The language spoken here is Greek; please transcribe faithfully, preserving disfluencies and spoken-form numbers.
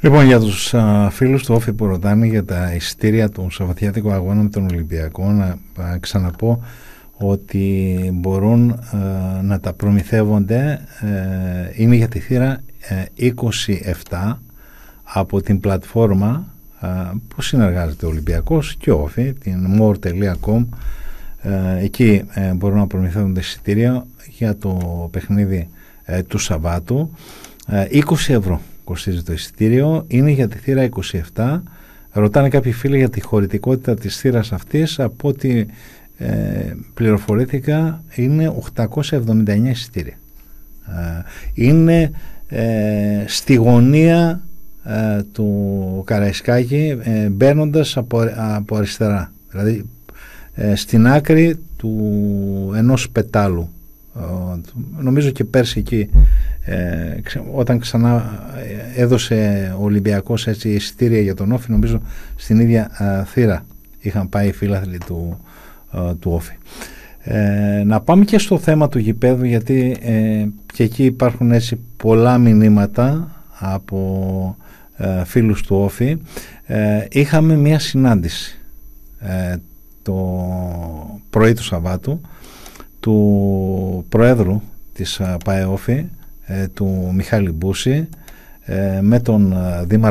Λοιπόν, για τους α, φίλους του Όφη που ρωτάνε για τα εισιτήρια του Σαββατιάτικου αγώνα με τον Ολυμπιακό, να α, ξαναπώ ότι μπορούν α, να τα προμηθεύονται, ε, είναι για τη θύρα ε, είκοσι επτά από την πλατφόρμα α, που συνεργάζεται ο Ολυμπιακός και ο Όφη, την more τελεία com. ε, εκεί ε, μπορούν να προμηθεύονται εισιτήρια για το παιχνίδι ε, του Σαββάτου. ε, είκοσι ευρώ κοστίζει το εισιτήριο, είναι για τη θύρα είκοσι επτά. Ρωτάνε κάποιοι φίλοι για τη χωρητικότητα της θύρας αυτής. Από ό,τι ε, πληροφορήθηκα είναι οκτακόσια εβδομήντα εννέα εισιτήρια. Ε, είναι ε, στη γωνία ε, του Καραϊσκάκη, ε, μπαίνοντας από, από αριστερά, δηλαδή ε, στην άκρη του ενός πετάλου. Ε, νομίζω και πέρσι εκεί ε, όταν ξανά έδωσε ο Ολυμπιακός έτσι εισιτήρια για τον Όφη, νομίζω στην ίδια ε, θύρα είχαν πάει οι φίλαθλοι του, ε, του Όφη. Ε, να πάμε και στο θέμα του γηπέδου, γιατί ε, και εκεί υπάρχουν έτσι πολλά μηνύματα από ε, φίλους του Όφη. Ε, είχαμε μια συνάντηση ε, το πρωί του Σαββάτου του Προέδρου της ΠΑΕ Όφη, ε, του Μιχάλη Μπούση, ε, με τον Δήμαρχο